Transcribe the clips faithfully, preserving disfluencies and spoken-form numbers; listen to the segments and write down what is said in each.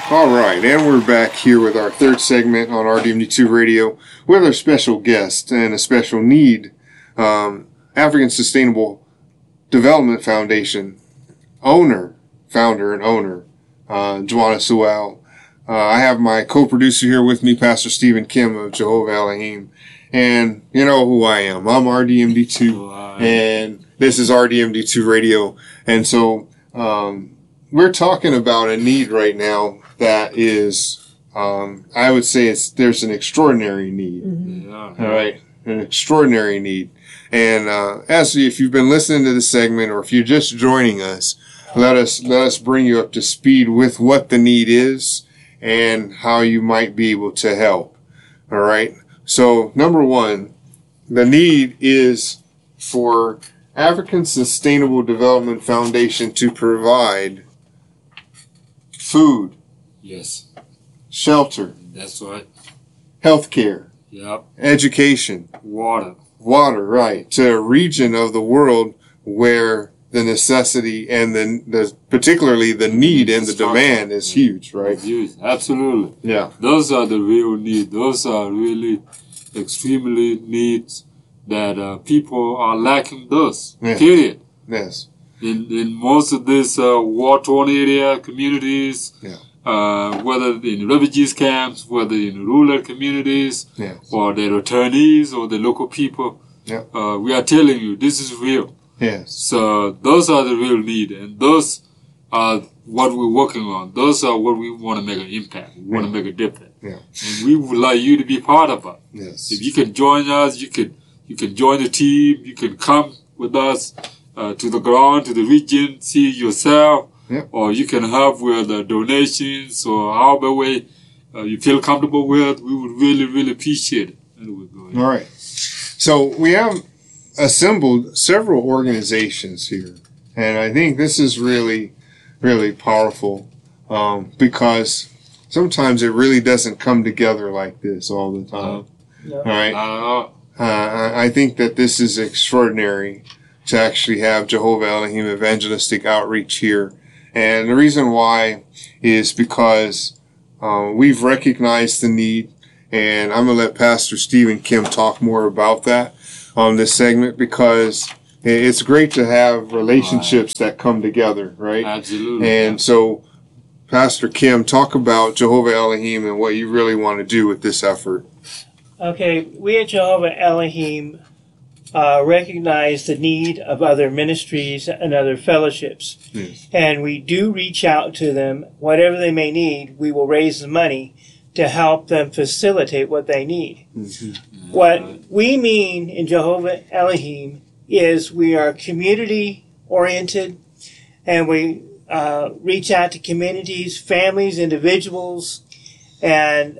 All right, and we're back here with our third segment on R D M D two Radio with our special guest and a special need, um, African Sustainable Development Foundation owner, founder and owner, uh, Joanna Sewell. Uh, I have my co-producer here with me, Pastor Stephen Kim of Jehovah Elohim. And you know who I am. I'm R D M D two, and this is R D M D two Radio. And so um, we're talking about a need right now that is, um, I would say it's there's an extraordinary need. Mm-hmm. Yeah. All right, an extraordinary need. And uh, as if you've been listening to the segment, or if you're just joining us, let us let us bring you up to speed with what the need is and how you might be able to help. All right. So number one, the need is for African Sustainable Development Foundation to provide food. Yes. Shelter. That's right. Healthcare. Yep. Education. Water. Water, right. To a region of the world where the necessity and the, the particularly the need and the demand is huge, right? It's huge. Absolutely. Yeah. Those are the real needs. Those are really extremely needs that uh, people are lacking those, yeah. Period. Yes. In in most of these uh, war-torn area communities, yeah. uh, whether in refugees camps, whether in rural communities, yes. or the returnees or the local people, yeah. uh, we are telling you this is real. Yes. So those are the real need, and those are what we're working on. Those are what we want to make an impact. We yeah. want to make a difference. Yeah. And we would like you to be part of it. Yes. If you can join us, you can you can join the team. You can come with us uh, to the ground, to the region, see yourself, yeah. or you can help with uh, donations or however way uh, you feel comfortable with. We would really, really appreciate it. Anyway, go ahead. All right. So we have assembled several organizations here, and I think this is really, really powerful um, because sometimes it really doesn't come together like this all the time. No. All right. Uh, Uh, I think that this is extraordinary to actually have Jehovah Elohim evangelistic outreach here. And the reason why is because uh, we've recognized the need, and I'm going to let Pastor Stephen Kim talk more about that on this segment, because it's great to have relationships that come together, right? Absolutely. And so, Pastor Kim, talk about Jehovah Elohim and what you really want to do with this effort. Okay, we at Jehovah Elohim uh, recognize the need of other ministries and other fellowships. Yes. And we do reach out to them. Whatever they may need, we will raise the money to help them facilitate what they need. Mm-hmm. What we mean in Jehovah Elohim is we are community-oriented, and we uh, reach out to communities, families, individuals, and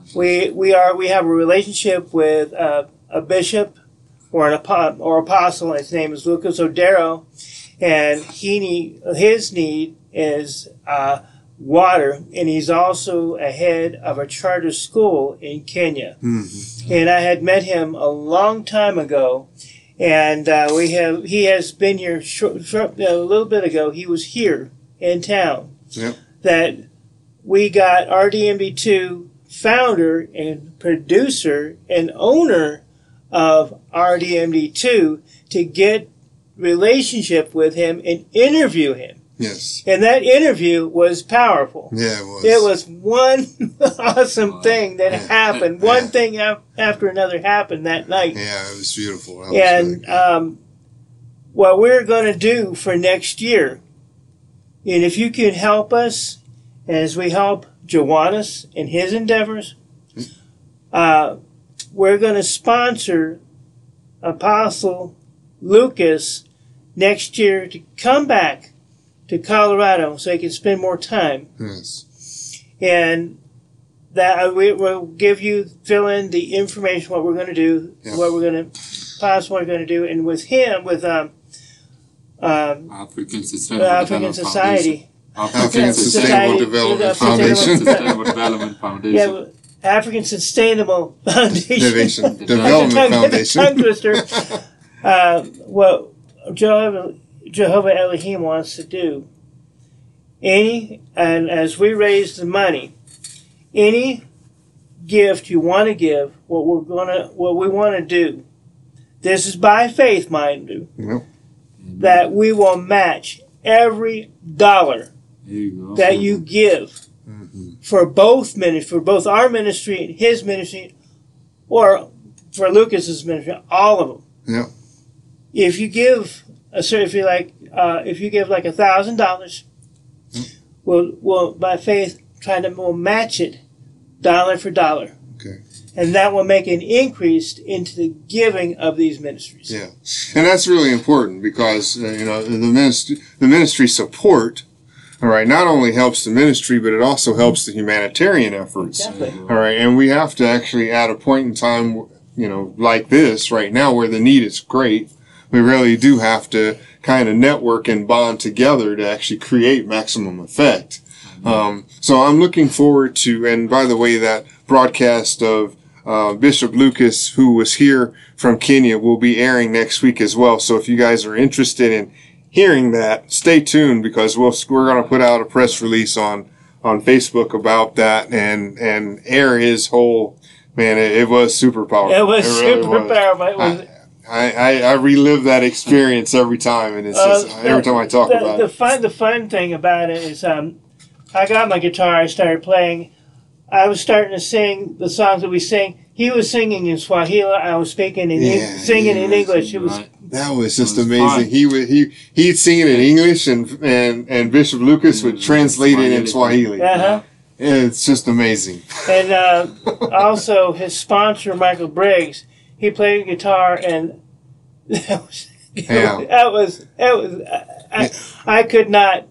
We we are we have a relationship with uh, a bishop or an apo- or apostle. His name is Lucas Odero, and he need, his need is uh, water, and he's also a head of a charter school in Kenya. Mm-hmm. And I had met him a long time ago, and uh, we have he has been here short, short, a little bit ago. He was here in town. Yep. That we got R D M D two. Founder and producer and owner of R D M D two to get relationship with him and interview him. Yes. And that interview was powerful. Yeah, it was. It was one awesome thing that happened. One yeah. thing after another happened that night. Yeah, it was beautiful. That was and really um, what we're going to do for next year, and if you can help us as we help Joannis in his endeavors, uh, we're going to sponsor Apostle Lucas next year to come back to Colorado so he can spend more time. Yes. And that we will give you, fill in the information, what we're going to do, yeah. what we're going to, possibly going to do. And with him, with um, um, African Sustainable African Society. African Sustainable Development Foundation. Sustainable Development Foundation. Yeah, African Sustainable Foundation. Development Foundation. Tongue twister. Uh, what Jehovah, Jehovah Elohim wants to do any, and as we raise the money, any gift you want to give, what we're gonna, what we want to do, this is by faith, mind you, Yep. that we will match every dollar There you go. that you give Mm-hmm. for both ministry, for both our ministry and his ministry, or for Lucas's ministry, all of them. Yeah. If you give a certain, if you like, uh, if you give like a thousand dollars, we'll, we'll by faith try to we'll match it dollar for dollar. Okay. And that will make an increase into the giving of these ministries. Yeah, and that's really important because uh, you know the ministry, the ministry support, all right, not only helps the ministry, but it also helps the humanitarian efforts. Exactly. All right, and we have to actually, at a point in time, you know, like this right now, where the need is great, we really do have to kind of network and bond together to actually create maximum effect. Um, so I'm looking forward to, and by the way, that broadcast of uh, Bishop Lucas, who was here from Kenya, will be airing next week as well. So if you guys are interested in hearing that, stay tuned because we'll, we're going to put out a press release on, on Facebook about that and, and air his whole, man, it, it was super powerful. It was really super was. powerful. It was, I, I, I relive that experience every time, and it's just, Uh, every time I talk the, about the it. Fun, the fun thing about it is um, I got my guitar, I started playing. I was starting to sing the songs that we sing. He was singing in Swahili. I was speaking in Yeah, singing in yeah, English. It was right. That was just It was amazing. fun. He would he he'd sing it in English, and and and Bishop Lucas would Mm, translate it in Swahili. uh-huh. It's just amazing. And uh, also his sponsor, Michael Briggs, he played guitar, and that was Yeah. that was that was I, I could not.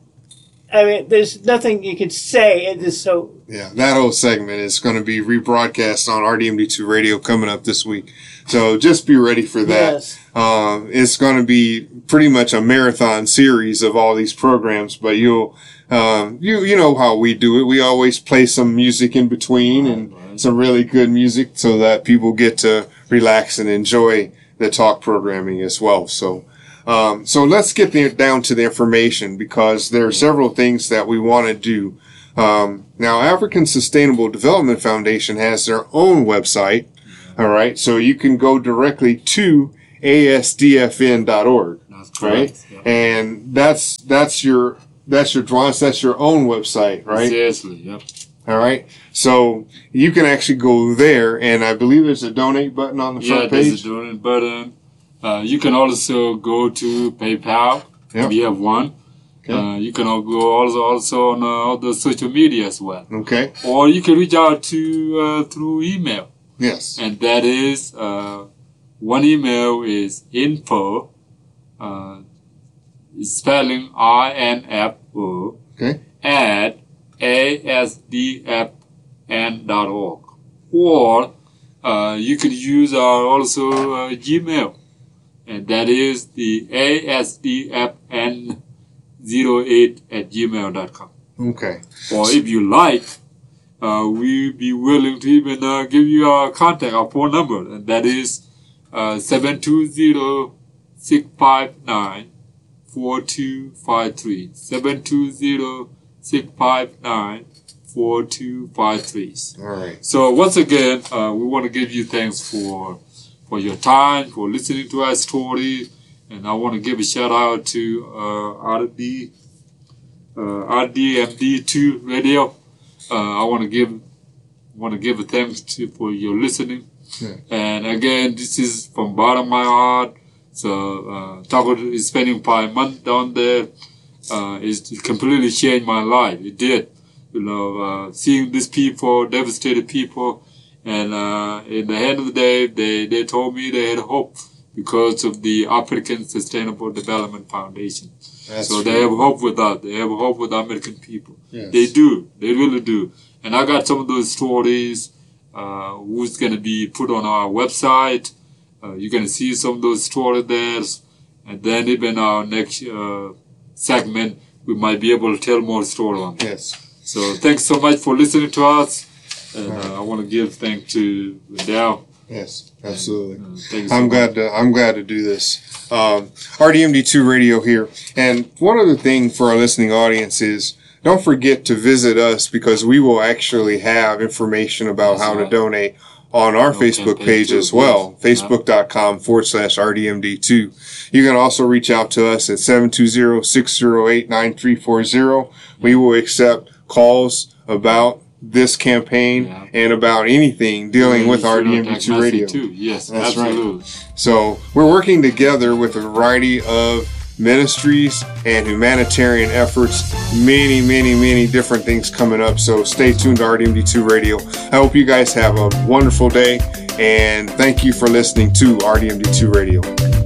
I mean, there's nothing you could say. It is so. Yeah, that whole segment is going to be rebroadcast on R D M D two Radio coming up this week. So just be ready for that. Yes. Um, it's going to be pretty much a marathon series of all these programs, but you'll, um, you, you know how we do it. We always play some music in between and Right. some really good music so that people get to relax and enjoy the talk programming as well. So, um, so let's get there down to the information because there are several things that we want to do. Um, now African Sustainable Development Foundation has their own website. All right. So you can go directly to A S D F N dot org. That's Right. correct. Yeah. And that's, that's your, that's your Dwans, that's your own website, right? Seriously, yep. All right. So you can actually go there and I believe there's a donate button on the Yeah, front there's page. a donate button. Uh, you can also go to PayPal. Yep. We have one. Okay. Uh, you can al- go also also on uh, all the social media as well, Okay. or you can reach out to uh, through email, Yes. and that is uh, one email is info, uh, spelling I N F O Okay. at A S D F N dot org, or uh, you could use our also uh, Gmail, and that is the A S D F N zero eight at gmail dot com. Okay. Or if you like, uh, we'll be willing to even uh, give you our contact, our phone number, and that is uh, seven two zero, six five nine, four two five three. seven two zero, six five nine, four two five three. All right. So once again, uh, we want to give you thanks for for your time, for listening to our story, and I want to give a shout out to uh, R D uh, R D M D two Radio. Uh, I want to give want to give a thanks to for your listening. Yeah. And again, this is from bottom of my heart. So uh, Taco is spending five months down there. Uh, it's completely changed my life. It did. You know, uh, seeing these people, devastated people, and uh, in the end of the day, they, they told me they had hope because of the African Sustainable Development Foundation. That's so true. they have hope with us. They have hope with American people. Yes. They do. They really do. And I got some of those stories uh, who's going to be put on our website. Uh, you're going to see some of those stories there. And then even our next uh, segment, we might be able to tell more stories on that. Yes. So thanks so much for listening to us. And uh, I want to give thanks to Liddell. Yes. Absolutely. Uh, thank you so I'm much. glad to, I'm glad to do this. Um, R D M D two Radio here. And one other thing for our listening audience is, don't forget to visit us, because we will actually have information about That's how right. to donate on our No Facebook campaign page too, as well, yes. facebook.com forward slash RDMD2. You can also reach out to us at seven two zero, six zero eight, nine three four zero. We will accept calls about this campaign Yeah. and about anything dealing Yeah, with you should R D M D attack two Messi Radio. Too. Yes, That's right. absolutely. So we're working together with a variety of ministries and humanitarian efforts. Many, many, many different things coming up. So stay tuned to R D M D two Radio. I hope you guys have a wonderful day, and thank you for listening to R D M D two Radio.